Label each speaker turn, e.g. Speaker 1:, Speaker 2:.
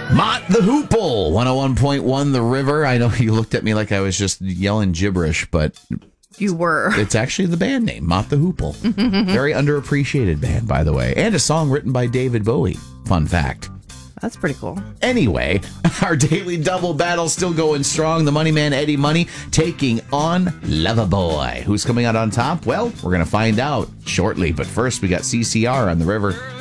Speaker 1: Mott the Hoople, 101.1 The River. I know you looked at me like I was just yelling gibberish, but
Speaker 2: you were.
Speaker 1: It's actually the band name, Mott the Hoople. Very underappreciated band, by the way. And a song written by David Bowie. Fun fact.
Speaker 2: That's pretty cool.
Speaker 1: Anyway, our daily double battle still going strong. The Money Man, Eddie Money, taking on Loverboy. Who's coming out on top? Well, we're going to find out shortly. But first, we got CCR on The River.